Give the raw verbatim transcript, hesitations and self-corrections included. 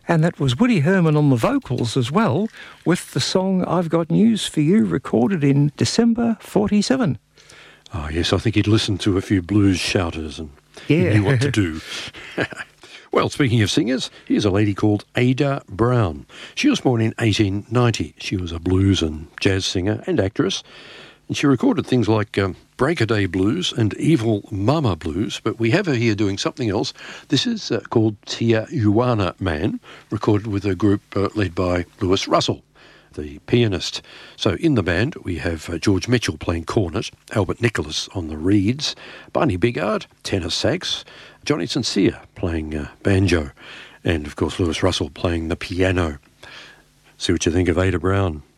And that was Woody Herman on the vocals as well, with the song I've Got News for You, recorded in December forty-seven. Oh, yes, I think he'd listened to a few blues shouters and Yeah. he knew what to do. Well, speaking of singers, here's a lady called Ada Brown. She was born in eighteen ninety. She was a blues and jazz singer and actress. And she recorded things like um, Break-A-Day Blues and Evil Mama Blues, but we have her here doing something else. This is uh, called Tijuana Man, recorded with a group uh, led by Lewis Russell, the pianist. So in the band, we have uh, George Mitchell playing cornet, Albert Nicholas on the reeds, Barney Bigard, tenor sax, Johnny Sincere playing uh, banjo, and of course Lewis Russell playing the piano. See what you think of Ada Brown.